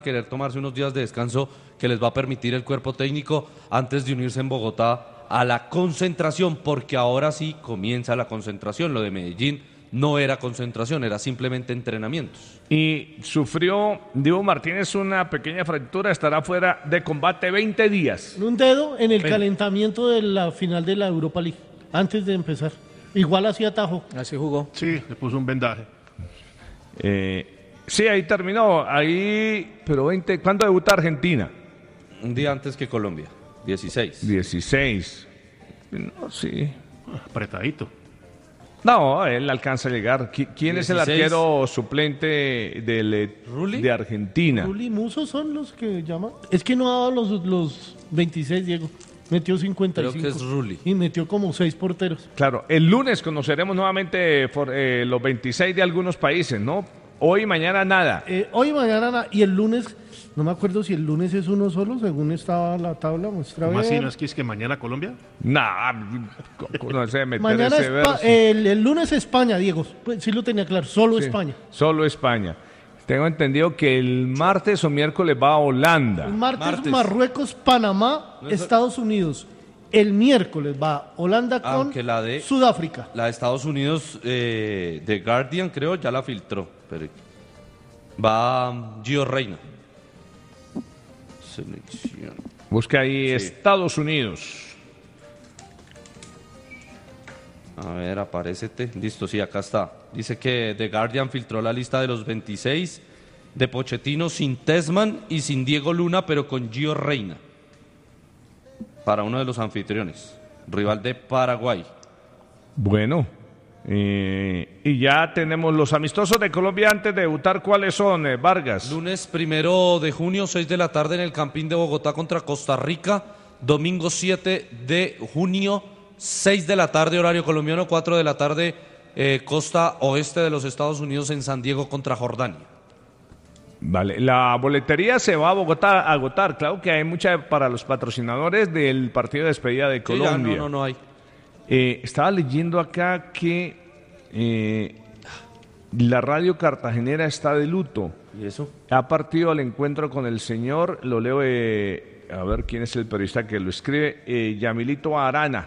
querer tomarse unos días de descanso que les va a permitir el cuerpo técnico antes de unirse en Bogotá a la concentración, porque ahora sí comienza la concentración. Lo de Medellín no era concentración, era simplemente entrenamientos. Y sufrió Diego Martínez una pequeña fractura, estará fuera de combate 20 días. Un dedo en el calentamiento de la final de la Europa League, antes de empezar. Igual hacía atajo. Así jugó. Sí, le puso un vendaje. Sí, ahí terminó. Pero 20, ¿cuándo debuta Argentina? Un día antes que Colombia, 16. 16. No, sí. Apretadito. No, él alcanza a llegar. ¿Quién 16? Es el arquero suplente de Argentina? Rulli y Musso son los que llaman. Es que no ha dado los 26, Diego. Metió 55. Creo que es Rulli. Y metió como 6 porteros. Claro, el lunes conoceremos nuevamente los 26 de algunos países, ¿no? Hoy y mañana nada. Hoy y mañana nada. Y el lunes, no me acuerdo si el lunes es uno solo, según estaba la tabla. ¿Cómo así? ¿No es que mañana Colombia? Nah, no sé, meter mañana ese verso. El lunes España, Diego. Pues, sí lo tenía claro, solo sí, España. Solo España. Tengo entendido que el martes o miércoles va a Holanda. El martes. Marruecos, Panamá, Estados Unidos. El miércoles va Holanda con Sudáfrica. La de Estados Unidos, The Guardian, creo, ya la filtró. Pero va Gio Reyna. Selección. Busca ahí sí. Estados Unidos. A ver, aparécete. Listo, sí, acá está. Dice que The Guardian filtró la lista de los 26 de Pochettino sin Tessman y sin Diego Luna, pero con Gio Reyna. Para uno de los anfitriones, rival de Paraguay. Bueno, y ya tenemos los amistosos de Colombia antes de debutar. ¿Cuáles son, Vargas? Lunes 1 de junio, 6 de la tarde en el Campín de Bogotá contra Costa Rica. Domingo 7 de junio, 6 de la tarde, horario colombiano, 4 de la tarde, costa oeste de los Estados Unidos en San Diego contra Jordania. Vale, la boletería se va a Bogotá a agotar. Claro que hay mucha para los patrocinadores del partido de despedida de Colombia. Sí, ya, no hay. Estaba leyendo acá que la radio cartagenera está de luto. ¿Y eso? Ha partido al encuentro con el señor, lo leo, a ver quién es el periodista que lo escribe, Yamilito Arana,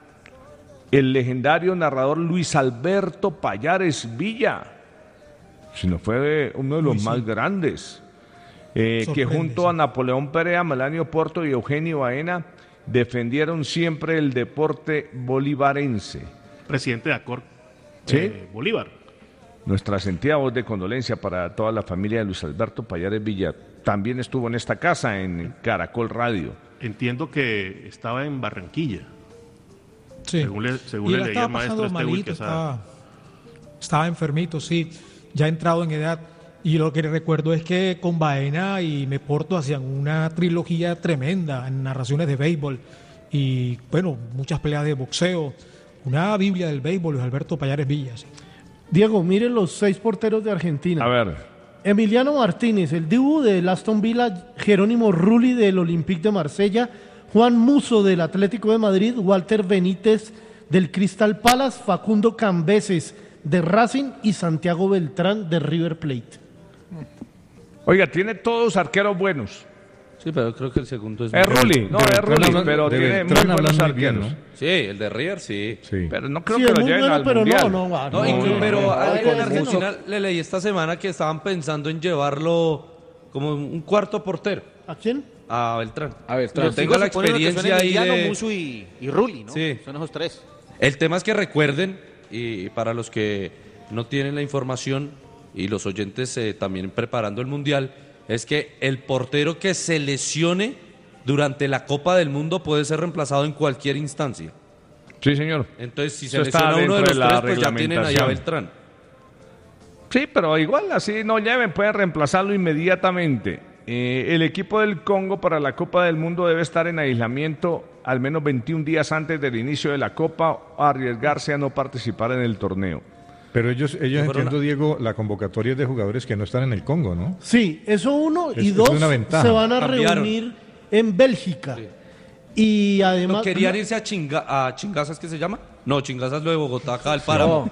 el legendario narrador Luis Alberto Payares Villa. Si no fue uno de los más grandes, que junto a Napoleón Perea, Melanio Porto y Eugenio Baena defendieron siempre el deporte bolivarense. Presidente de ACOR, ¿sí? Bolívar. Nuestra sentida voz de condolencia para toda la familia de Luis Alberto Payares Villa. También estuvo en esta casa, en Caracol Radio. Entiendo que estaba en Barranquilla. Sí. Según le leía el maestro malito, estaba enfermito, sí. Ya entrado en edad, y lo que recuerdo es que con Baena y Meporto hacían una trilogía tremenda en narraciones de béisbol y bueno, muchas peleas de boxeo, una biblia del béisbol, Luis Alberto Payares Villa. Sí. Diego, miren los 6 porteros de Argentina. A ver. Emiliano Martínez, el Dibu del Aston Villa, Jerónimo Rulli del Olympique de Marsella, Juan Musso del Atlético de Madrid, Walter Benítez del Crystal Palace, Facundo Cambeses de Racing y Santiago Beltrán de River Plate. Oiga, tiene todos arqueros buenos. Sí, pero creo que el segundo es Rulli, no, es Rulli, pero tiene muy buenos arqueros. ¿no? Sí, el de River, sí. Pero no creo que lo lleven al pero Mundial. Pero en Argentina le leí esta semana que estaban pensando en llevarlo como un cuarto portero. ¿A quién? A Beltrán. Yo tengo la experiencia ahí de Musso y Rulli, ¿no? Sí. Son esos 3. El tema es que recuerden, y para los que no tienen la información y los oyentes también preparando el Mundial, es que el portero que se lesione durante la Copa del Mundo puede ser reemplazado en cualquier instancia. Sí, señor. Entonces, si se lesiona uno de los 3, pues ya tienen allá a Beltrán. Sí, pero igual así no lleven, pueden reemplazarlo inmediatamente. El equipo del Congo para la Copa del Mundo debe estar en aislamiento al menos 21 días antes del inicio de la Copa o arriesgarse a no participar en el torneo. Pero ellos entiendo, Diego, la convocatoria es de jugadores que no están en el Congo, ¿no? Sí, eso uno. Y dos, se van a reunir en Bélgica. Sí. Y además... ¿No querían irse a Chingazas, que se llama? No, Chingazas lo de Bogotá, acá, el páramo.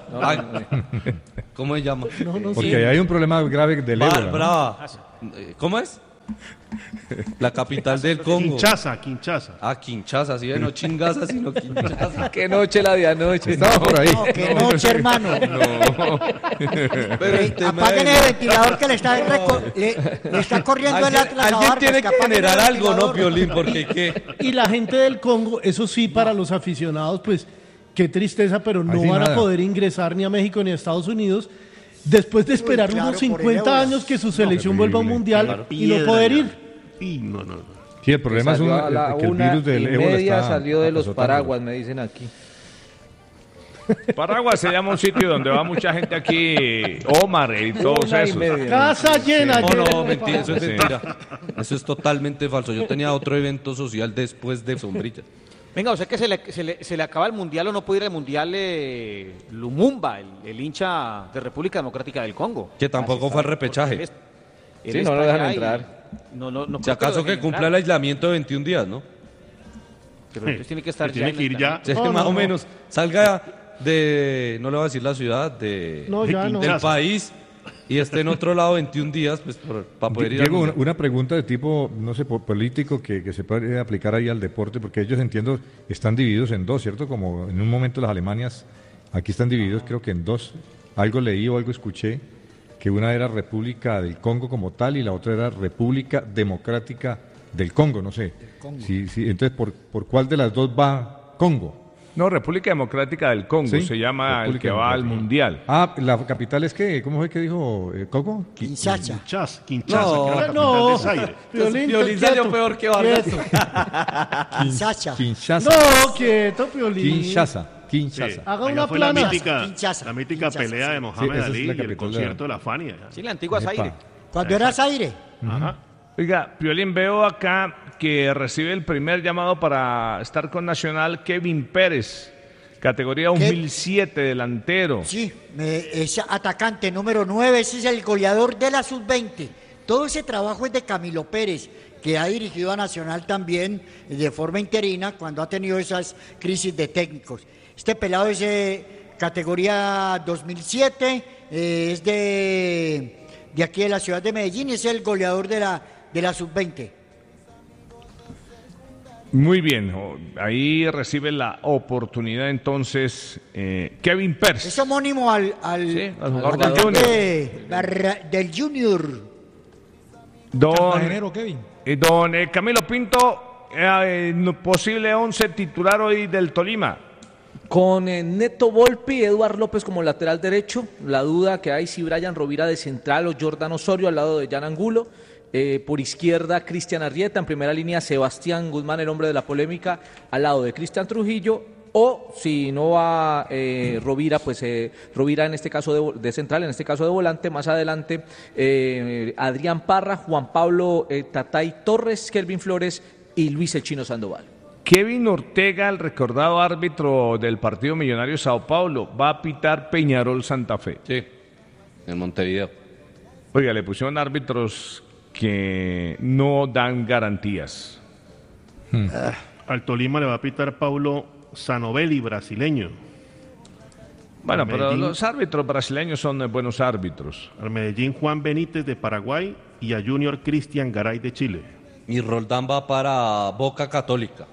¿Cómo se llama? Porque hay un problema grave del ébola. Brava. ¿Cómo es? La capital del Congo. Kinshasa. Ah, Kinshasa, sí, no Chingasa, sino Kinshasa. Qué noche la de anoche. Estaba por ahí. No, qué noche, hermano. Pero el tema Apaguen es- el ventilador que le está corriendo el Atlas Alguien abajo, tiene que que apaguen el generar algo, ¿no, ventilador. Piolín? Porque ¿qué? Y la gente del Congo, eso sí, para los aficionados, pues qué tristeza, pero no Así van a nada. poder ingresar ni a México ni a Estados Unidos después de esperar claro, unos por 50 euros. años que su selección vuelva a un terrible. mundial y no poder ir. Y no. Sí, el problema es Salió a la que el una virus del y ébola media, está salió de los azotándolos. paraguas, me dicen aquí. Paraguas se llama un sitio donde va mucha gente aquí, Omar y todos Una y esos. media. Casa llena. No, llena no, de mentira, eso es Sí. mentira. Eso es totalmente falso. Yo tenía otro evento social después de Sombrilla. Venga, o sea que se le acaba el mundial o no puede ir al mundial Lumumba, el hincha de República Democrática del Congo. Que tampoco fue al repechaje. Él Sí, no está lo dejan allá y- entrar. No, no Si creo que acaso lo que dejen cumpla el entrar, aislamiento de 21 días, ¿no? pero entonces tiene que estar Que tiene en que ir ya. Sí, No, más no, o no. menos. Salga de, no le voy a decir la ciudad, No, ya no. del país y esté en otro lado 21 días pues, para poder ir al Diego, mundial. una pregunta de tipo, no sé, político que se puede aplicar ahí al deporte, porque ellos, entiendo, están divididos en dos, ¿cierto? Como en un momento las Alemanias, aquí están divididos creo que en dos. Algo leí o algo escuché, que una era República del Congo como tal y la otra era República Democrática del Congo, no sé. Sí, sí, entonces, ¿por cuál de las dos va Congo? No, República Democrática del Congo Sí, se llama el República que va al Democrática. Mundial. Ah, la capital es que, ¿cómo fue que dijo Congo? Kinshasa. Kinshasa, No, que era la no. capital de Zaire. Piolín, Piolín quieto, salió peor que Vargas. quieto. Kinshasa. Kinshasa. No, quieto, Piolín. Kinshasa. Sí, Kinshasa. Haga allá una fue la plana. mítica, Kinshasa, la mítica Kinshasa, pelea sí. de Mohamed Sí, esa es Ali la y el capital de- concierto de la Fania. Sí, la antigua Epa. Zaire. Cuando era Zaire. Ajá. Oiga, Piolín, veo acá que recibe el primer llamado para estar con Nacional Kevin Pérez, categoría 2007, delantero. Sí, es atacante número 9, ese es el goleador de la sub-20. Todo ese trabajo es de Camilo Pérez, que ha dirigido a Nacional también de forma interina cuando ha tenido esas crisis de técnicos. Este pelado es categoría 2007, es de aquí de la ciudad de Medellín, es el goleador de la sub-20. Muy bien, ahí recibe la oportunidad entonces Kevin Pérez. Es homónimo al al jugador del jugador Junior. del Junior. Don, Cartagenero, Kevin. don Camilo Pinto, posible 11 titular hoy del Tolima. Con Neto Volpi, Eduard López como lateral derecho, la duda que hay si Brian Rovira de central o Jordan Osorio al lado de Jan Angulo. Por izquierda, Cristian Arrieta, en primera línea, Sebastián Guzmán, el hombre de la polémica, al lado de Cristian Trujillo, o si no va Rovira, pues Rovira en este caso de central, en este caso de volante, más adelante Adrián Parra, Juan Pablo Tatay Torres, Kelvin Flores y Luis El Chino Sandoval. Kevin Ortega, el recordado árbitro del partido Millonario Sao Paulo, va a pitar Peñarol Santa Fe. Sí, en Montevideo. Oiga, le pusieron árbitros que no dan garantías. Al Tolima le va a pitar Paulo Sanovelli, brasileño. Bueno, Al pero Medellín. los árbitros brasileños son buenos árbitros. Al Medellín Juan Benítez de Paraguay y a Junior Cristian Garay de Chile. Y Roldán va para Boca Católica.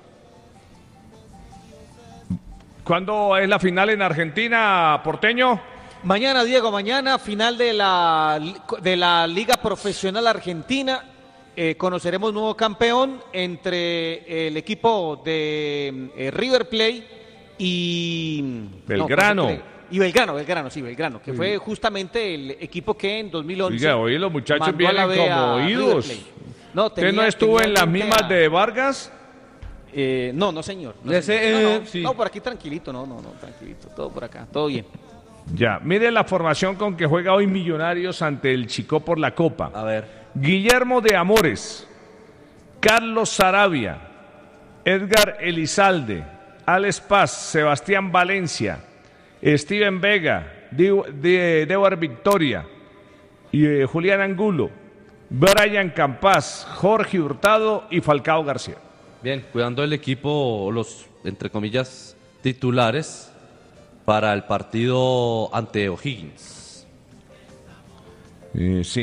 ¿Cuándo es la final en Argentina, Porteño? Mañana, Diego, mañana, final de la Liga Profesional Argentina. Conoceremos nuevo campeón entre el equipo de River Plate y Belgrano. No, y Belgrano, que fue justamente el equipo que en 2011 Oiga, hoy los muchachos mandó a la vienen B a como River oídos. Plate. No, ¿Usted no estuvo en las mismas de Vargas? No, señor. No, Ese, señor. sí. No, por aquí tranquilito, no, tranquilito, todo por acá, todo bien. Ya, mire la formación con que juega hoy Millonarios ante el Chicó por la Copa. A ver. Guillermo de Amores, Carlos Sarabia, Edgar Elizalde, Alex Paz, Sebastián Valencia, Steven Vega, Dewar Victoria, y, Julián Angulo, Brian Campas, Jorge Hurtado y Falcao García. Bien, cuidando el equipo, los, entre comillas, titulares para el partido ante O'Higgins. Sí.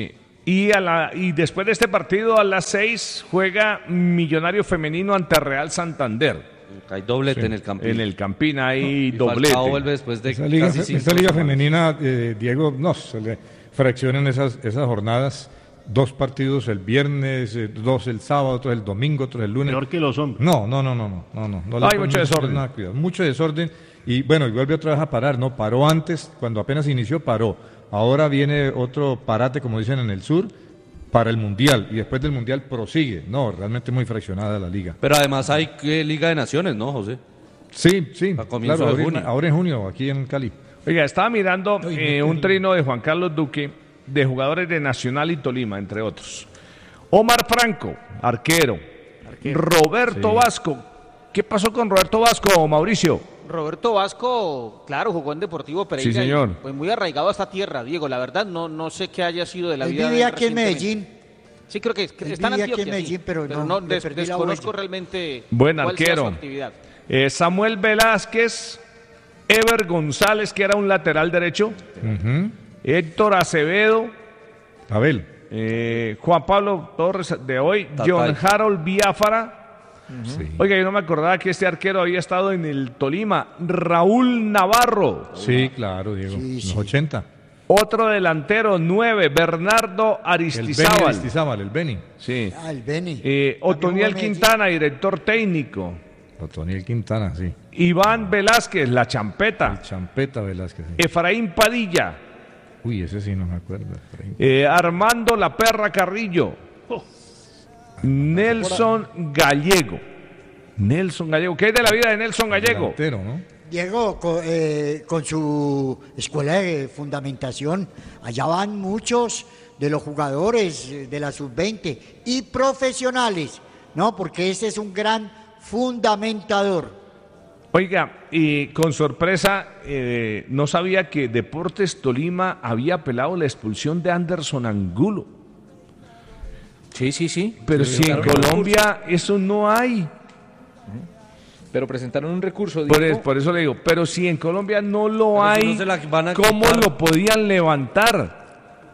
Y después de este partido a las 6 juega Millonario Femenino ante Real Santander. Hay doblete en el Campín. En el Campín hay Y doblete. Falcao vuelve después de Esa liga, casi 5 esa liga semanas. femenina, Diego, no, se le fraccionan esas jornadas. 2 partidos el viernes, 2 el sábado, otros el domingo, otros el lunes. Peor que los hombres. No le Hay ponen mucho desorden. nada de cuidado. Mucho desorden. Y bueno, y vuelve otra vez a parar, ¿no? Paró antes, cuando apenas inició, paró. Ahora viene otro parate, como dicen en el sur, para el Mundial. Y después del Mundial prosigue. No, realmente muy fraccionada la liga. Pero además hay Liga de Naciones, ¿no, José? Sí, A comienzo de junio. ahora en junio, aquí en Cali. Oiga, estaba mirando un trino de Juan Carlos Duque, de jugadores de Nacional y Tolima, entre otros. Omar Franco, arquero. Roberto Vasco. ¿Qué pasó con Roberto Vasco, Mauricio? Roberto Vasco, claro, jugó en Deportivo Pereira. Sí, señor. Pues muy arraigado a esta tierra, Diego. La verdad, no sé qué haya sido de la Él vida de vivía él aquí en recientemente. Medellín. Sí, creo que Él está en vivía aquí Antioquia, en Medellín, sí, pero no, le perdí la desconozco huella. realmente Buen cuál sea arquero. su actividad. Samuel Velázquez, Ever González, que era un lateral derecho. Ujú. Héctor Acevedo, Abel. Juan Pablo Torres de hoy, Tatay. John Harold Biafara. Sí. Oiga, yo no me acordaba que este arquero había estado en el Tolima. Raúl Navarro, Sí, claro, Diego. Sí, Los sí. 80. otro delantero, 9, Bernardo El Beni Aristizábal. Aristizábal, el Beni. Sí. Ah, el Beni. Otoniel También jugó en Quintana, director técnico. Otoniel Quintana, sí. Iván Velázquez, la El champeta. Champeta Velázquez. Sí. Efraín Padilla. Uy, ese sí no me acuerdo. Armando La Perra Carrillo. Nelson Gallego. Nelson Gallego. ¿Qué es de la vida de Nelson Gallego? Delantero, ¿no? Diego, con su escuela de fundamentación, allá van muchos de los jugadores de la sub-20 y profesionales, ¿no? Porque este es un gran fundamentador. Oiga, y con sorpresa, no sabía que Deportes Tolima había apelado la expulsión de Anderson Angulo. Sí. Pero si en Colombia eso no hay. Pero presentaron un recurso, Diego. Por eso le digo, pero si en Colombia no lo Pero si hay, no se la van a ¿cómo quitar? lo podían levantar?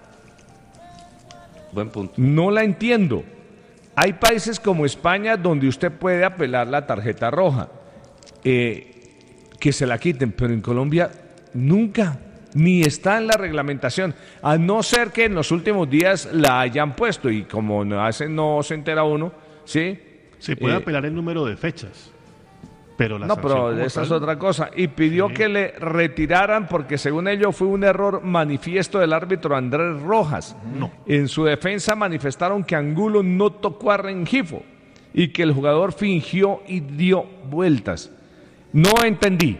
Buen punto. No la entiendo. Hay países como España donde usted puede apelar la tarjeta roja, que se la quiten, pero en Colombia nunca, ni está en la reglamentación, a no ser que en los últimos días la hayan puesto y como no se entera uno, ¿sí? Se puede apelar el número de fechas. Pero la No, sanción pero como esa es tal, otra cosa. Y pidió Sí. que le retiraran porque según ello fue un error manifiesto del árbitro Andrés Rojas. No. En su defensa manifestaron que Angulo no tocó a Rengifo y que el jugador fingió y dio vueltas. No entendí.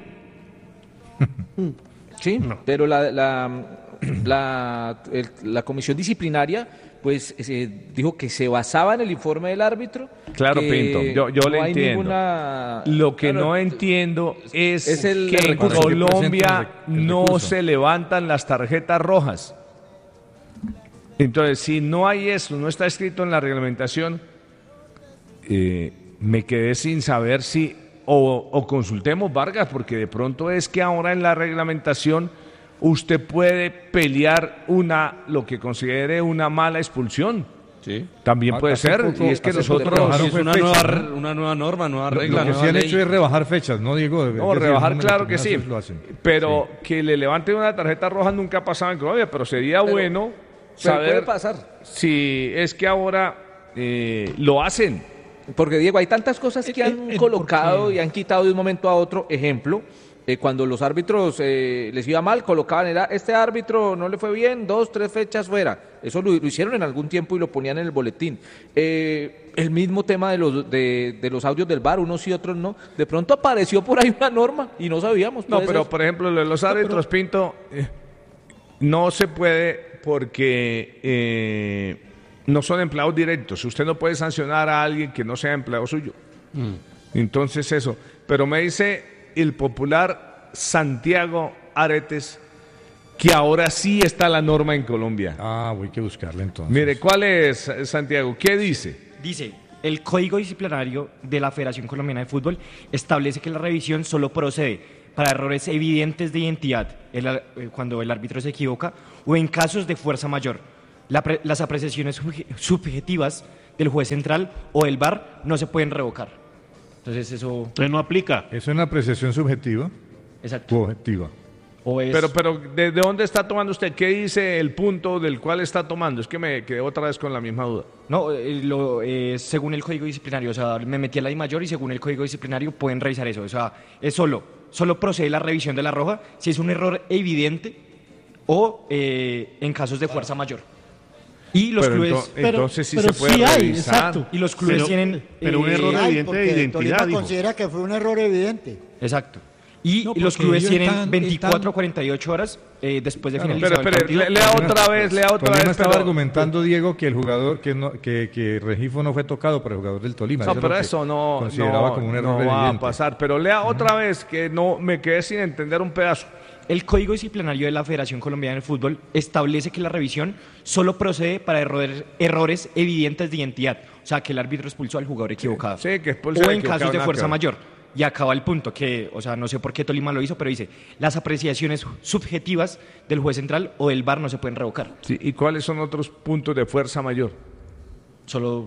Sí, pero la comisión disciplinaria pues dijo que se basaba en el informe del árbitro. Claro, que Pinto, yo le hay entiendo. ninguna- Lo que Claro, no entiendo es el que en recurso. Colombia El no recurso. se levantan las tarjetas rojas. Entonces, si no hay eso, no está escrito en la reglamentación, me quedé sin saber si o consultemos Vargas, porque de pronto es que ahora en la reglamentación usted puede pelear lo que considere una mala expulsión. Sí. También puede Hace ser, poco- y es que hace nosotros... poco rebajaron Es fue una fecha, nueva, ¿no? una nueva norma, nueva Lo regla. que sí nueva han ley. hecho es rebajar fechas, ¿no, Diego? Es No, decir, rebajar, número claro que sí. determinado, lo hacen. Pero Sí. que le levanten una tarjeta roja nunca ha pasado en Colombia, pero sería bueno Pero saber puede pasar. si es que ahora lo hacen. Porque, Diego, hay tantas cosas que han colocado porque- y han quitado de un momento a otro. Ejemplo, cuando los árbitros les iba mal, colocaban, este árbitro no le fue bien, 2, 3 fechas fuera. Eso lo hicieron en algún tiempo y lo ponían en el boletín. El mismo tema de los audios del VAR, unos y otros no. De pronto apareció por ahí una norma y no sabíamos. No, puede pero ser. por ejemplo, lo de los árbitros, Pinto, no se puede porque no son empleados directos. Usted no puede sancionar a alguien que no sea empleado suyo. Entonces eso. Pero me dice el popular Santiago Aretes que ahora sí está la norma en Colombia. Ah, voy que buscarla entonces. Mire, ¿cuál es, Santiago? ¿Qué dice? Dice, el Código Disciplinario de la Federación Colombiana de Fútbol establece que la revisión solo procede para errores evidentes de identidad, cuando el árbitro se equivoca, o en casos de fuerza mayor. las apreciaciones subjetivas del juez central o del VAR no se pueden revocar. Entonces eso... Entonces no aplica. ¿Es una apreciación subjetiva Exacto. u objetiva? O es... Pero ¿de dónde está tomando usted? ¿Qué dice el punto del cual está tomando? Es que me quedé otra vez con la misma duda. No, según el Código Disciplinario, o sea, me metí a la DIMAYOR y según el Código Disciplinario pueden revisar eso. O sea, es solo procede la revisión de la roja si es un error evidente o en casos de fuerza mayor. Y los clubes... Entonces sí pero se puede sí hay, revisar. exacto. Y los clubes tienen... Pero un error Ay, evidente porque de el identidad, Tolima dijo. considera que fue un error evidente. Exacto. Y No, los porque clubes ellos tienen están- 24 a 48 horas después de Claro. finalizar Pero el partido. lea otra vez. Tolima estaba pero- argumentando, Diego, que el jugador, que Rengifo no fue tocado por el jugador del Tolima. No, es pero lo que eso no, consideraba como un error no va a evidente. pasar. Pero lea otra vez, que no me quedé sin entender un pedazo. El Código Disciplinario de la Federación Colombiana de Fútbol establece que la revisión solo procede para errores evidentes de identidad, o sea, que el árbitro expulsó al jugador equivocado. Sí, que expulse o al en equivocado, casos de nada fuerza que ver. mayor. Y acaba el punto, que, o sea, no sé por qué Tolima lo hizo, pero dice, las apreciaciones subjetivas del juez central o del VAR no se pueden revocar. Sí, ¿y cuáles son otros puntos de fuerza mayor? Solo...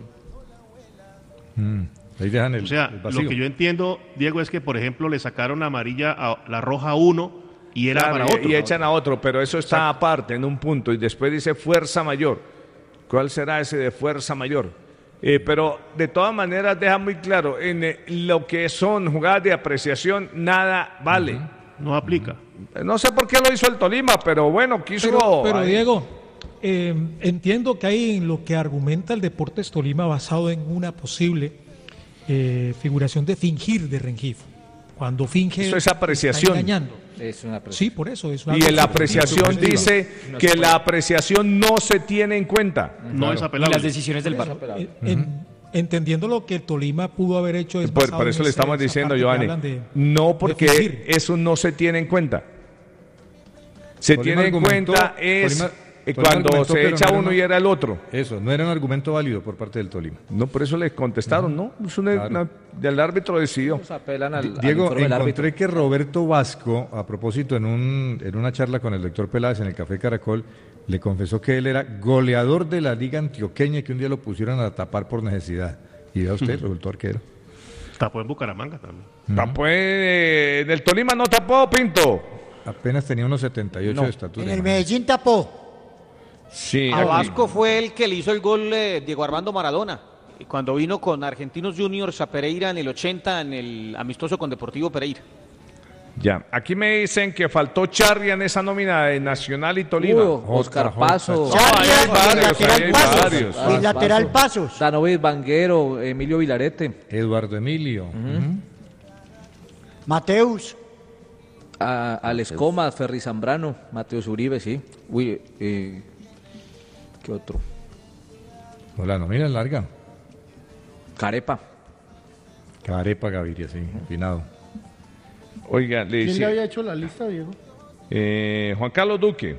Ahí dejan el, O sea, el vacío. lo que yo entiendo, Diego, es que, por ejemplo, le sacaron amarilla a la roja a uno y era Claro, para otro. y echan a otro, pero eso está aparte, en un punto, y después dice fuerza mayor. ¿Cuál será ese de fuerza mayor? Pero de todas maneras deja muy claro, en lo que son jugadas de apreciación, nada vale. No aplica. No sé por qué lo hizo el Tolima, pero bueno, quiso... Pero ahí. Diego, entiendo que hay en lo que argumenta el Deportes Tolima basado en una posible figuración de fingir de Rengifo. Cuando finge... Eso es apreciación. está engañando. Es una Sí, por eso. Es una Y en la apreciación subjetiva. dice que la apreciación no se tiene en cuenta. No es Y apelable. las decisiones del VAR. Entendiendo lo que el Tolima pudo haber hecho es Por basado eso en le estamos esa diciendo, parte que Giovanni, hablan de no porque fingir. eso no se tiene en cuenta. Se Tolima tiene en argumentó- cuenta es Tolima cuando argumentó, se pero echa no era uno una- y era el otro. Eso, no era un argumento válido por parte del Tolima. No, por eso le contestaron, ¿no? Es Claro. del árbitro decidió. Nos apelan al Diego, informe del encontré árbitro. que Roberto Vasco, a propósito, en una charla con el doctor Peláez en el Café Caracol, le confesó que él era goleador de la Liga Antioqueña y que un día lo pusieron a tapar por necesidad. Y vea usted, resultó arquero. Tapó en Bucaramanga también. Tapó en el Tolima no tapó, Pinto. Apenas tenía unos 78 de estatura. En el imagínate. Medellín tapó. Sí. A Vasco fue el que le hizo el gol Diego Armando Maradona. Y cuando vino con Argentinos Juniors a Pereira en el 80, en el amistoso con Deportivo Pereira. Ya, aquí me dicen que faltó Charria en esa nómina de Nacional y Tolima. Oscar Paso. No, ahí hay varios, ahí hay varios. Y lateral Pasos. Danovis Vanguero, Emilio Vilarete. Eduardo Emilio. Mateus. Alex Comas, Ferry Zambrano, Mateus Uribe, sí. Uy, ¿qué otro? No, la nómina es larga. Carepa. Carepa Gaviria, sí, finado. Oiga, le ¿Quién le dice había hecho la lista, Diego? Juan Carlos Duque.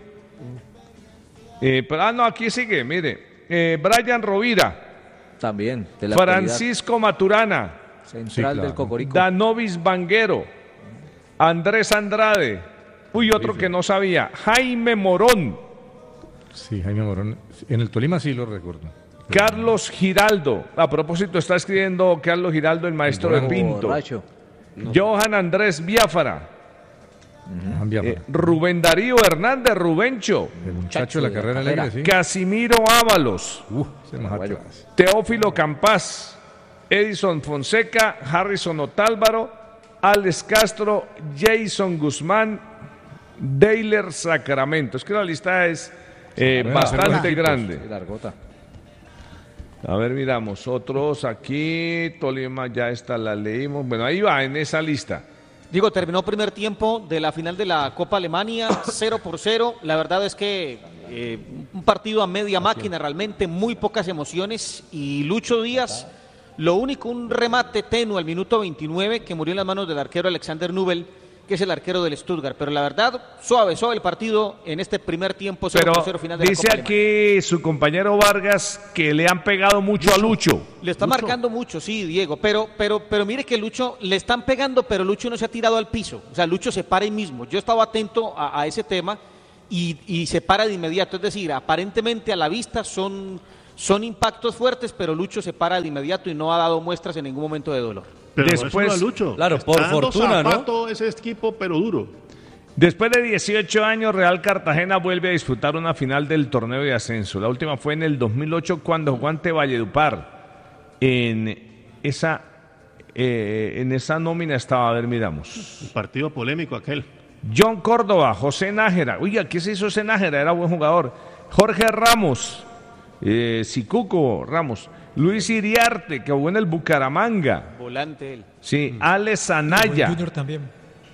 No, aquí sigue, mire. Brian Rovira, También, de la Francisco Maturana, actualidad. Central Sí, claro. del Cocorico. Danovis Vanguero, Andrés Andrade, otro que no sabía, Jaime Morón, Sí, Jaime Morón. En el Tolima sí lo recuerdo. Carlos Giraldo. A propósito, está escribiendo Carlos Giraldo, el maestro de Pinto. Borracho. Johan Andrés Biafara, Juan Biafara. Rubén Darío Hernández Rubencho, El muchacho de la carrera alegre, sí. Casimiro Ábalos, Ese más Bueno. atrás. Teófilo Campás, Edison Fonseca, Harrison Otálvaro, Alex Castro, Jason Guzmán, Deiler Sacramento. Es que la lista es bastante grande. Sí, largota. A ver, miramos, otros aquí, Tolima ya está, la leímos. Bueno, ahí va, en esa lista. Digo, terminó primer tiempo de la final de la Copa Alemania, 0-0. La verdad es que un partido a media máquina, realmente muy pocas emociones. Y Lucho Díaz, lo único, un remate tenue al minuto 29 que murió en las manos del arquero Alexander Nubel, que es el arquero del Stuttgart. Pero la verdad, suave el partido en este primer tiempo, 0-0 Pero final de la dice Copa Alemania. aquí su compañero Vargas que le han pegado mucho a Lucho. Le está marcando mucho, sí, Diego, pero mire que Lucho le están pegando, pero Lucho no se ha tirado al piso. O sea, Lucho se para ahí mismo. Yo estaba atento a ese tema y se para de inmediato. Es decir, aparentemente a la vista son impactos fuertes, pero Lucho se para de inmediato y no ha dado muestras en ningún momento de dolor. Pero Después- no es Lucho. Claro, Está por dando fortuna, ¿no? zapato ese equipo, pero duro. Después de 18 años, Real Cartagena vuelve a disputar una final del torneo de ascenso. La última fue en el 2008 cuando jugó ante Valledupar. En esa nómina estaba, a ver, miramos. Un partido polémico aquel. John Córdoba, José Nájera. Oiga, ¿qué se hizo José Nájera? Era buen jugador. Jorge Ramos, Sicuco Ramos. Luis Iriarte, que jugó en el Bucaramanga. Volante él. Sí, Alex Anaya. Junior también.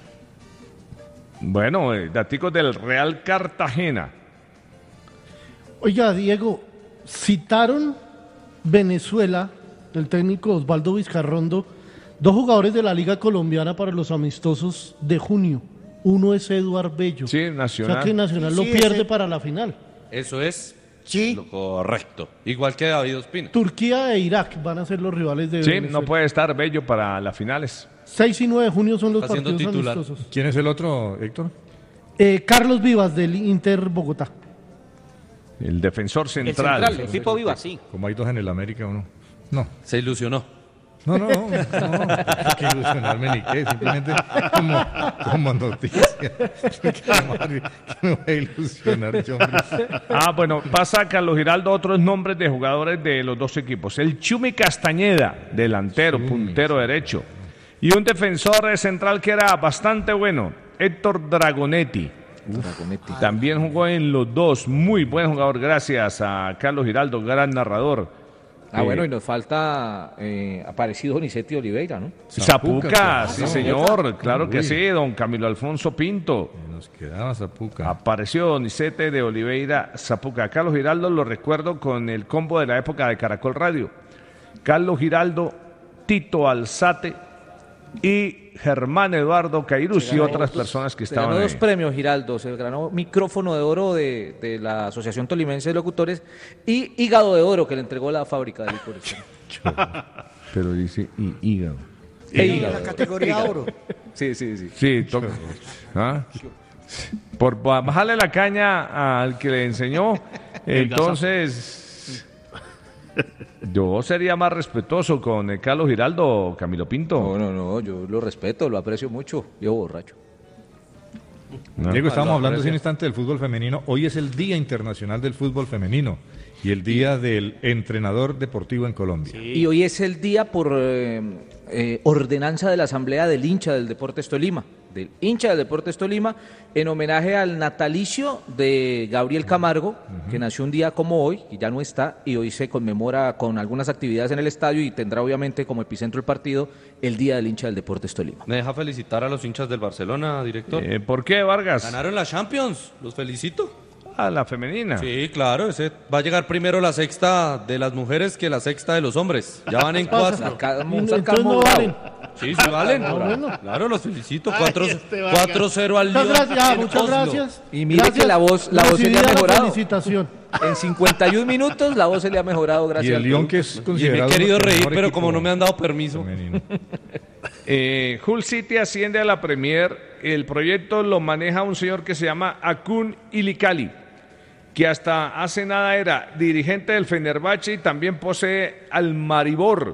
Bueno, daticos del Real Cartagena. Oiga, Diego, citaron Venezuela, el técnico Osvaldo Vizcarrondo, 2 jugadores de la Liga Colombiana para los amistosos de junio. Uno es Eduard Bello. Sí, O Nacional. sea que Nacional lo Sí, pierde ese- para la final. Eso es Sí. lo correcto. Igual que David Ospina. Turquía e Irak van a ser los rivales de Sí, Venezuela. no puede estar Bello para las finales. 6 y 9 de junio son los Está siendo partidos titular. amistosos. ¿Quién es el otro, Héctor? Carlos Vivas del Inter Bogotá. El defensor El central. central, el tipo viva, sí. Como hay dos en el América, uno. No. Se ilusionó. No, que ilusionarme ni qué, simplemente como noticia. Que me voy a ilusionar yo, hombre. Bueno, pasa Carlos Giraldo otros nombres de jugadores de los dos equipos. El Chumi Castañeda, delantero, puntero derecho. Y un defensor central que era bastante bueno, Héctor Dragonetti. También jugó en los dos, muy buen jugador, gracias a Carlos Giraldo, gran narrador. Bueno, y nos falta aparecido Nicetti Oliveira, ¿no? Zapuca, sí no, señor, claro que Uy. sí, don Camilo Alfonso Pinto. Nos quedaba Zapuca. Apareció Donizete de Oliveira Zapuca. Carlos Giraldo lo recuerdo con el combo de la época de Caracol Radio. Carlos Giraldo, Tito Alzate y Germán Eduardo Cairuz y otras personas que Se ganó estaban 2 ahí. premios, Giraldo. Se ganó micrófono de oro de la Asociación Tolimense de Locutores y hígado de oro que le entregó la fábrica de licores. Pero dice hígado. En la categoría oro. Sí. Sí, toca. ¿Ah? Por bajarle la caña al que le enseñó, entonces yo sería más respetuoso con Carlos Giraldo, Camilo Pinto. No, yo lo respeto, lo aprecio mucho. Yo borracho. Diego, estábamos lo hablando hace aprecio. un instante del fútbol femenino. Hoy es el Día Internacional del Fútbol Femenino y el Día del Entrenador Deportivo en Colombia. Y hoy es el día por ordenanza de la Asamblea del hincha del Deportes Tolima, del hincha del Deportes Tolima, en homenaje al natalicio de Gabriel Camargo, que nació un día como hoy, y ya no está, y hoy se conmemora con algunas actividades en el estadio y tendrá obviamente como epicentro el partido el Día del hincha del Deportes Tolima. ¿Me deja felicitar a los hinchas del Barcelona, director? ¿Por qué, Vargas? Ganaron la Champions, los felicito. A la femenina. Sí, claro, ese va a llegar primero la sexta de las mujeres que la sexta de los hombres. Ya van en 4. Entonces no valen. Sí, sí valen. bueno. Claro, los felicito. Ay, 4-0 al Muchas Lyon gracias, en muchas Oslo. gracias. Y mire Gracias. que la voz se le ha Recibida la mejorado. felicitación. En 51 minutos la voz se le ha mejorado Y gracias el al Lyon, producto. que es Y me he considerado querido el reír, mejor pero equipo como no me han dado permiso. femenino. Hull City asciende a la Premier. El proyecto lo maneja un señor que se llama Akun Ilikali, que hasta hace nada era dirigente del Fenerbahce y también posee al Maribor.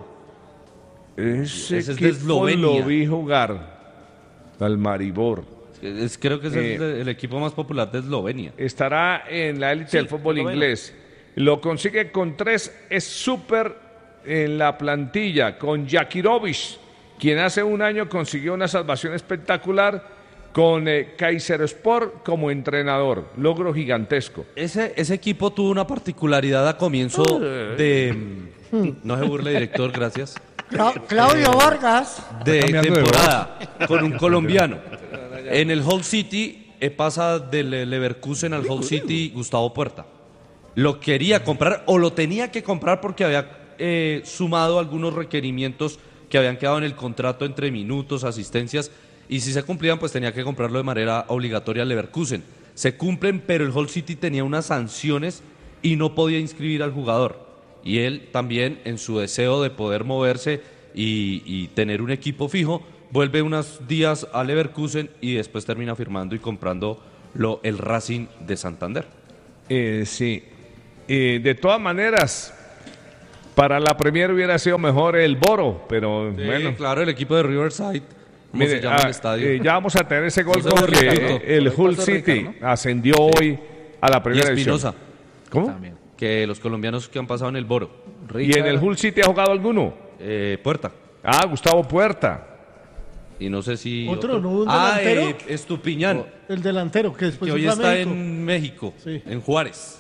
Ese es de equipo Eslovenia. lo vi jugar. Al Maribor. Creo que es el equipo más popular de Eslovenia. Estará en la élite del fútbol esloveno. inglés. Lo consigue con 3, es súper en la plantilla, con Jakirovic, quien hace un año consiguió una salvación espectacular con Kayserispor como entrenador. Logro gigantesco. Ese equipo tuvo una particularidad a comienzo de... No se burle, director, gracias. Claudio Vargas. De cambiando de temporada con un colombiano. En el Hull City pasa del Leverkusen al Hull City Gustavo Puerta. Lo quería comprar o lo tenía que comprar porque había sumado algunos requerimientos que habían quedado en el contrato entre minutos, asistencias, y si se cumplían pues tenía que comprarlo de manera obligatoria al Leverkusen. Se cumplen, pero el Hull City tenía unas sanciones y no podía inscribir al jugador. Y él también, en su deseo de poder moverse y tener un equipo fijo, vuelve unos días a Leverkusen y después termina firmando y comprando el Racing de Santander. Sí. De todas maneras, para la Premier hubiera sido mejor el Boro, pero Sí, bueno. claro, el equipo de Riverside. ¿Cómo Mire, se llama el estadio? ya vamos a tener ese gol José porque Ricardo. el Hull Costa Rica, City ¿no? ascendió hoy a la Y primera división. Espinosa, ¿Cómo? También. que los colombianos que han pasado en el Boro. ¿Y en el Hull City ha jugado alguno? Puerta. Gustavo Puerta. Y no sé si... ¿Otro? ¿No un delantero? Estupiñán, El delantero, que después que hoy fue a está México. en México, Sí. en Juárez.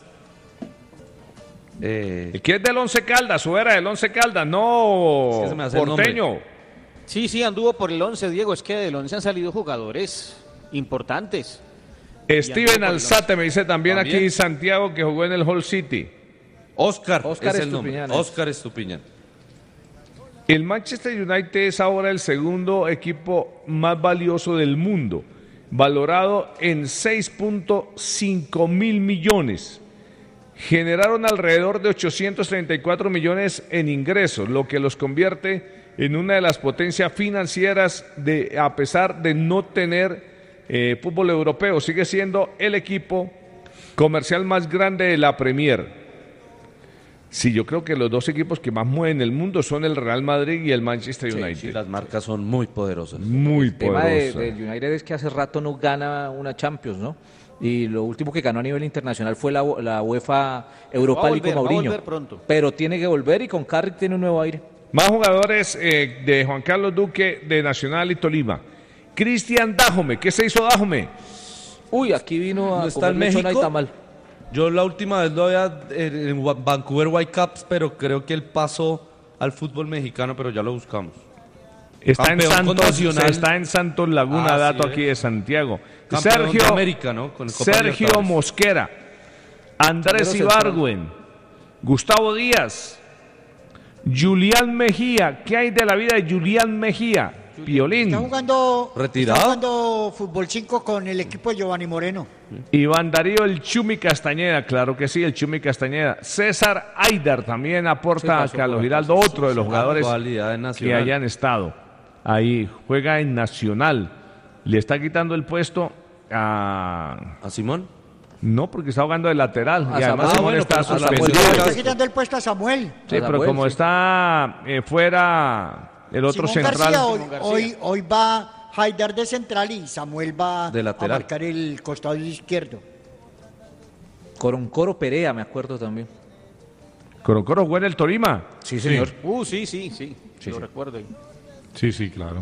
¿Quién es del Once Caldas? ¿O era del Once Caldas? No, Es que se me hace el porteño. Sí, anduvo por el 11, Diego. Es que del 11 han salido jugadores importantes. Steven Alzate me dice también También. aquí Santiago que jugó en el Hull City. Oscar Oscar es el nombre. Estupiñán. Oscar Estupiñán. El Manchester United es ahora el segundo equipo más valioso del mundo, valorado en 6.5 mil millones. Generaron alrededor de 834 millones en ingresos, lo que los convierte en una de las potencias financieras a pesar de no tener fútbol europeo. Sigue siendo el equipo comercial más grande de la Premier. Sí, yo creo que los dos equipos que más mueven el mundo son el Real Madrid y el Manchester United. Sí, las marcas son muy poderosas. Muy El tema poderoso. del United es que hace rato no gana una Champions, ¿no? Y lo último que ganó a nivel internacional fue la UEFA Europa League con va a Mourinho. volver pronto. Pero tiene que volver y con Carrick tiene un nuevo aire. Más jugadores de Juan Carlos Duque de Nacional y Tolima. Cristian Dájome, ¿qué se hizo Dájome? Uy, aquí vino a ¿No está en comer lechona y México? tamal. Yo la última vez lo había en Vancouver Whitecaps, pero creo que él pasó al fútbol mexicano, pero ya lo buscamos. Está en, Campeón con Santos, Nacional. está en Santos Laguna, Ah, dato sí, aquí de Santiago. Campeón de América, ¿no? Con el Copa Sergio Libertadores. Mosquera, Andrés Zaguero Ibargüen, Gustavo Díaz, Julián Mejía. ¿Qué hay de la vida de Julián Mejía? Piolín. ¿Retirado? Está jugando fútbol 5 con el equipo de Giovanni Moreno. Iván Darío, el Chumi Castañeda, claro que sí, el Chumi Castañeda. César Aidar también aporta a Carlos Giraldo, otro de los jugadores Actualidad en que Nacional. hayan estado ahí. Juega en Nacional. Le está quitando el puesto a... ¿A Simón? No, porque está jugando de lateral. A Y además Samuel. Simón bueno, está pero a Samuel suspendido. sí. Le está quitando el puesto a Samuel. Sí, A pero Samuel, como sí. está fuera el otro Simón central... García hoy va Haidar de central y Samuel va De a lateral. marcar el costado izquierdo. Coroncoro Perea, me acuerdo también. Coro juega en el Tolima. Sí, señor. Sí. Lo recuerdo. Sí, claro.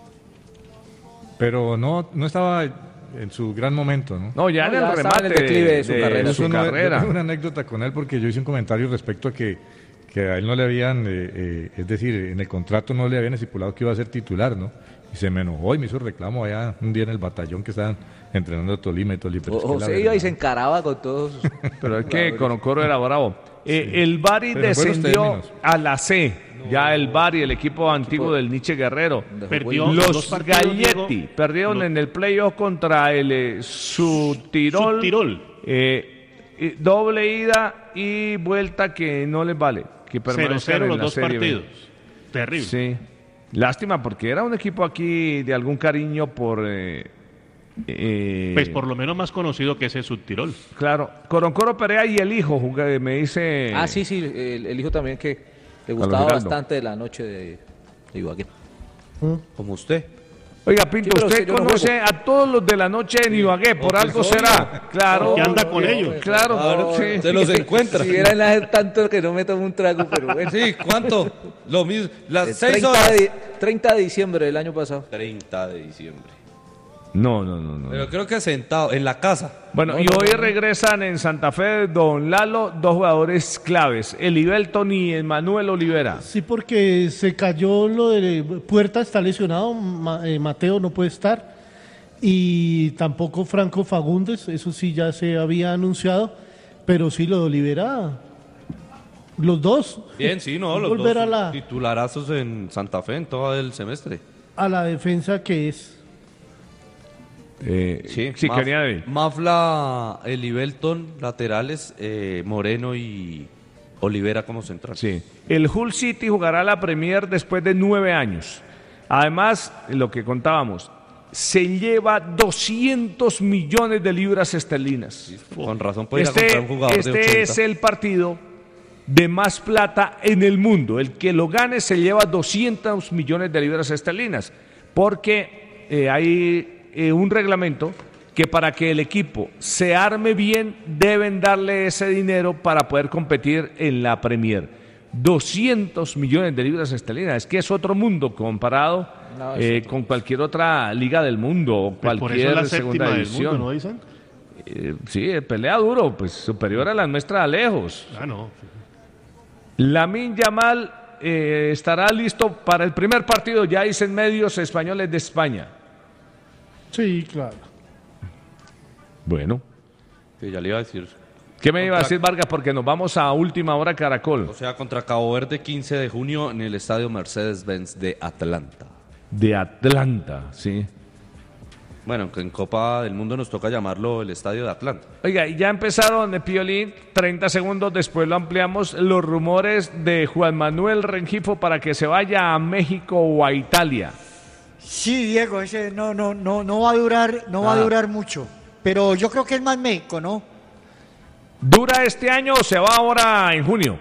Pero no estaba en su gran momento, ¿no? No, ya No, en ya el estaba remate en el declive de su carrera. de su Yo carrera. tengo una anécdota con él porque yo hice un comentario respecto a que a él no le habían, es decir, en el contrato no le habían estipulado que iba a ser titular, ¿no? Y se me enojó y me hizo reclamo allá un día en el batallón que estaban entrenando a Tolima y Tolima. pero es que la Se iba y verdad- se encaraba con todos. Pero es que Coro era bravo. El Bari Pero en buenos descendió términos. a la C. Ya el Bari, el equipo antiguo del Nietzsche Guerrero. Perdió los dos Los partidos, Galletti Diego. perdieron en el playoff contra el Subtirol. Subtirol. Doble ida y vuelta que no les vale. Que permanecen 0-0 en los la dos Serie B. partidos. Terrible. Sí. Lástima porque era un equipo aquí de algún cariño por... Pues por lo menos más conocido que ese Subtirol. Claro. Coroncoro Perea y el hijo, me dice... Ah, sí, el hijo también que le Carlos gustaba Giraldo. bastante de la noche de Ibagué. Como usted. Oiga, Pinto, Sí, pero usted es que yo no conoce juego. a todos los de la noche en Ibagué, por pues, algo obvio. será. Claro. Que anda con ellos. Claro, sí. Se los encuentra. Si era en la tanto que no me tomo un trago, pero bueno. Sí, ¿cuánto? Lo mismo. Las 6 30 horas. 30 de diciembre del año pasado. 30 de diciembre. No. Pero creo que sentado en la casa. Bueno, y hoy regresan en Santa Fe, Don Lalo, dos jugadores claves, Elivelton y Emanuel Olivera. Sí, porque se cayó lo de Puerta, está lesionado, Mateo no puede estar, y tampoco Franco Fagundes, eso sí ya se había anunciado, pero sí lo de Olivera, los dos. Bien, sí, no, los Volver dos a la- titularazos en Santa Fe en todo el semestre. A la defensa que es. Sí, quería ver. Mafla, Elivelton, laterales, Moreno y Olivera como central. Sí. El Hull City jugará la Premier después de 9 años. Además, lo que contábamos, se lleva 200 millones de libras esterlinas. Con razón puede ir a comprar un jugador de 80. Este es el partido de más plata en el mundo. El que lo gane se lleva 200 millones de libras esterlinas, porque hay un reglamento que para que el equipo se arme bien deben darle ese dinero para poder competir en la Premier. 200 millones de libras esterlinas, es que es otro mundo comparado con cualquier otra liga del mundo o Pues por eso cualquier es la segunda séptima división. del mundo, ¿no dicen? Sí, pelea duro, pues superior a las nuestras a lejos. Ah, no. Lamine Yamal estará listo para el primer partido, ya dicen medios españoles de España. Sí, claro. Bueno. Sí, ya le iba a decir. ¿Qué me iba a decir Vargas? Porque nos vamos a última hora Caracol. O sea, contra Cabo Verde 15 de junio en el estadio Mercedes-Benz de Atlanta. De Atlanta, sí. Bueno, que en Copa del Mundo nos toca llamarlo el estadio de Atlanta. Oiga, y ya empezaron, Piolín, 30 segundos después lo ampliamos, los rumores de Juan Manuel Rengifo para que se vaya a México o a Italia. Sí, Diego, ese no va a durar, va a durar mucho. Pero yo creo que es más México, ¿no? ¿Dura este año o se va ahora en junio?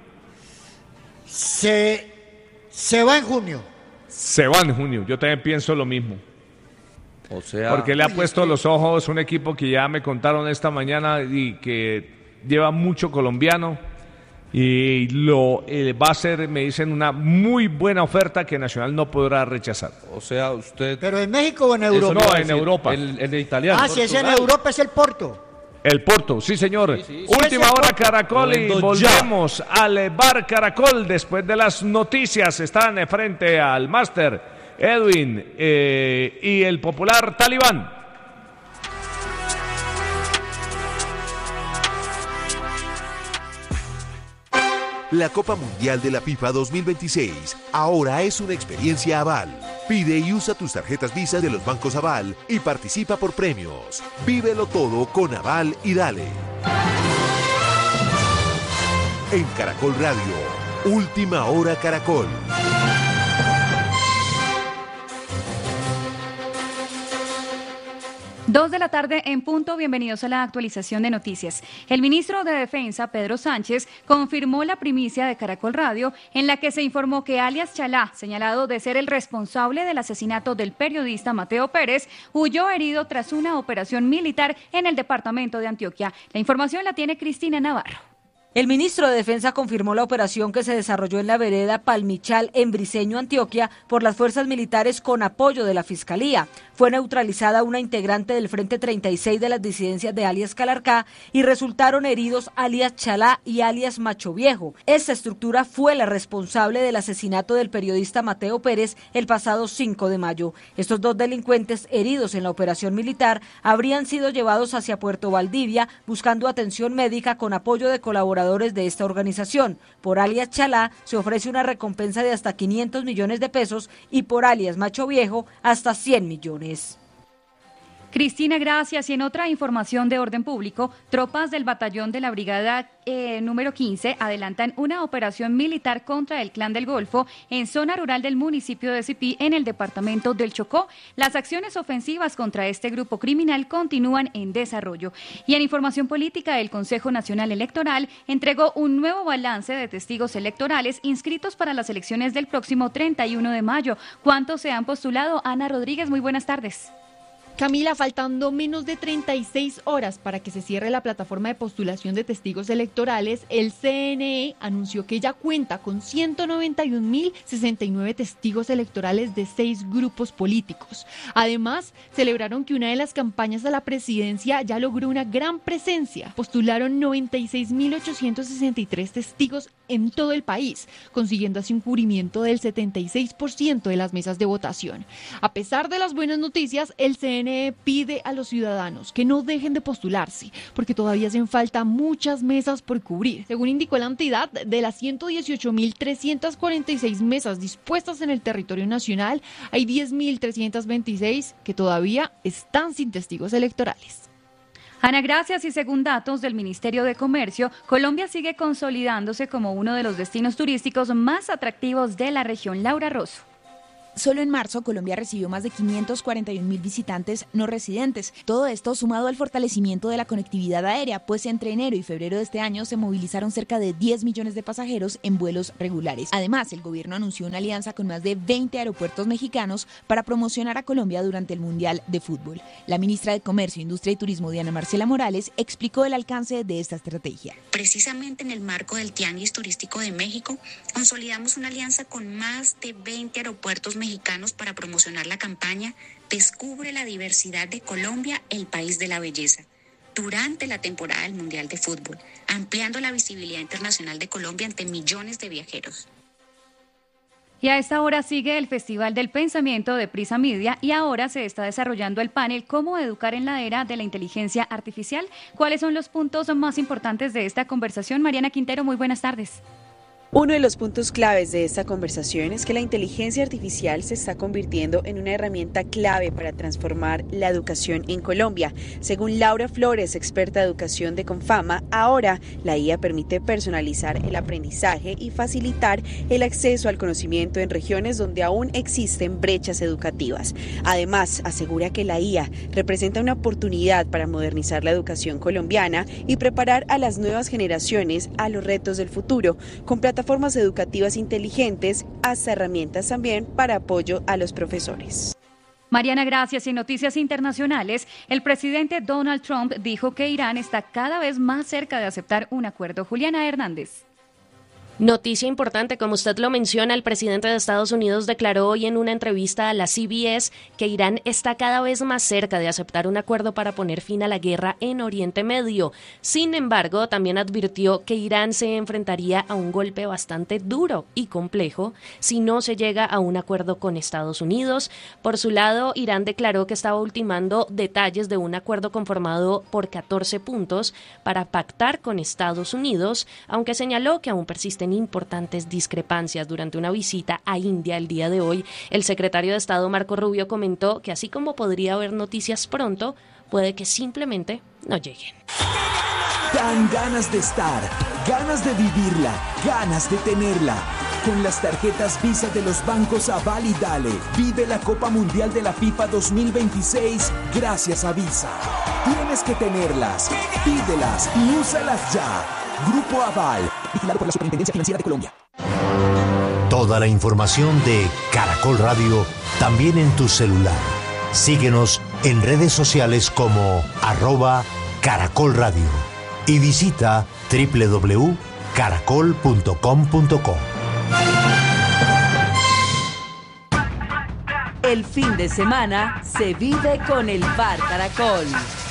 Se va en junio. Se va en junio, yo también pienso lo mismo. O sea, porque le ha puesto los ojos un equipo que ya me contaron esta mañana y que lleva mucho colombiano y lo va a ser, me dicen, una muy buena oferta que Nacional no podrá rechazar. O sea, usted... ¿Pero en México o en Europa? No, en Europa. El italiano. Ah, si es en Europa es el Porto. El Porto, sí señor. Sí, Última hora Caracol y Moviendo volvemos al Bar Caracol después de las noticias. Están frente al máster Edwin y el popular Talibán. La Copa Mundial de la FIFA 2026 ahora es una experiencia Aval. Pide y usa tus tarjetas Visa de los bancos Aval y participa por premios. Vívelo todo con Aval y dale. En Caracol Radio, Última Hora Caracol. 2 de la tarde en punto, bienvenidos a la actualización de noticias. El ministro de Defensa, Pedro Sánchez, confirmó la primicia de Caracol Radio en la que se informó que alias Chalá, señalado de ser el responsable del asesinato del periodista Mateo Pérez, huyó herido tras una operación militar en el departamento de Antioquia. La información la tiene Cristina Navarro. El ministro de Defensa confirmó la operación que se desarrolló en la vereda Palmichal, en Briceño, Antioquia, por las fuerzas militares con apoyo de la Fiscalía. Fue neutralizada una integrante del Frente 36 de las disidencias de alias Calarcá y resultaron heridos alias Chalá y alias Macho Viejo. Esta estructura fue la responsable del asesinato del periodista Mateo Pérez el pasado 5 de mayo. Estos dos delincuentes heridos en la operación militar habrían sido llevados hacia Puerto Valdivia buscando atención médica con apoyo de colaboradores de esta organización. Por alias Chalá se ofrece una recompensa de hasta 500 millones de pesos y por alias Macho Viejo hasta 100 millones. Cristina, gracias. Y en otra información de orden público, tropas del batallón de la brigada número 15 adelantan una operación militar contra el Clan del Golfo en zona rural del municipio de Sipí, en el departamento del Chocó. Las acciones ofensivas contra este grupo criminal continúan en desarrollo. Y en información política, el Consejo Nacional Electoral entregó un nuevo balance de testigos electorales inscritos para las elecciones del próximo 31 de mayo. ¿Cuántos se han postulado? Ana Rodríguez, muy buenas tardes. Camila, faltando menos de 36 horas para que se cierre la plataforma de postulación de testigos electorales, el CNE anunció que ya cuenta con 191.069 testigos electorales de 6 grupos políticos. Además, celebraron que una de las campañas a la presidencia ya logró una gran presencia. Postularon 96.863 testigos en todo el país, consiguiendo así un cubrimiento del 76% de las mesas de votación. A pesar de las buenas noticias, el CNE pide a los ciudadanos que no dejen de postularse, porque todavía hacen falta muchas mesas por cubrir. Según indicó la entidad, de las 118.346 mesas dispuestas en el territorio nacional, hay 10.326 que todavía están sin testigos electorales. Ana, gracias. Y según datos del Ministerio de Comercio, Colombia sigue consolidándose como uno de los destinos turísticos más atractivos de la región. Laura Rosso. Solo en marzo, Colombia recibió más de 541.000 visitantes no residentes. Todo esto sumado al fortalecimiento de la conectividad aérea, pues entre enero y febrero de este año se movilizaron cerca de 10 millones de pasajeros en vuelos regulares. Además, el gobierno anunció una alianza con más de 20 aeropuertos mexicanos para promocionar a Colombia durante el Mundial de Fútbol. La ministra de Comercio, Industria y Turismo, Diana Marcela Morales, explicó el alcance de esta estrategia. Precisamente en el marco del Tianguis Turístico de México, consolidamos una alianza con más de 20 aeropuertos mexicanos para promocionar la campaña Descubre la diversidad de Colombia, el país de la belleza, durante la temporada del Mundial de Fútbol, ampliando la visibilidad internacional de Colombia ante millones de viajeros. Y a esta hora sigue el Festival del Pensamiento de Prisa Media y ahora se está desarrollando el panel ¿Cómo educar en la era de la inteligencia artificial? ¿Cuáles son los puntos más importantes de esta conversación? Mariana Quintero, muy buenas tardes. Uno de los puntos claves de esta conversación es que la inteligencia artificial se está convirtiendo en una herramienta clave para transformar la educación en Colombia. Según Laura Flores, experta de educación de Confama, ahora la IA permite personalizar el aprendizaje y facilitar el acceso al conocimiento en regiones donde aún existen brechas educativas. Además, asegura que la IA representa una oportunidad para modernizar la educación colombiana y preparar a las nuevas generaciones a los retos del futuro, con plataformas educativas inteligentes, hasta herramientas también para apoyo a los profesores. Mariana, gracias. Y en noticias internacionales, el presidente Donald Trump dijo que Irán está cada vez más cerca de aceptar un acuerdo. Juliana Hernández. Noticia importante, como usted lo menciona, el presidente de Estados Unidos declaró hoy en una entrevista a la CBS que Irán está cada vez más cerca de aceptar un acuerdo para poner fin a la guerra en Oriente Medio. Sin embargo, también advirtió que Irán se enfrentaría a un golpe bastante duro y complejo si no se llega a un acuerdo con Estados Unidos. Por su lado, Irán declaró que estaba ultimando detalles de un acuerdo conformado por 14 puntos para pactar con Estados Unidos, aunque señaló que aún persisten importantes discrepancias. Durante una visita a India el día de hoy, el secretario de Estado Marco Rubio comentó que así como podría haber noticias pronto, puede que simplemente no lleguen. Dan ganas de estar, ganas de vivirla, ganas de tenerla. Con las tarjetas Visa de los bancos Aval y Dale, vive la Copa Mundial de la FIFA 2026 gracias a Visa. Tienes que tenerlas, pídelas y úsalas ya. Grupo Aval, vigilado por la Superintendencia Financiera de Colombia. Toda la información de Caracol Radio también en tu celular. Síguenos en redes sociales como @Caracol Radio y visita www.caracol.com.co. El fin de semana se vive con el Bar Caracol.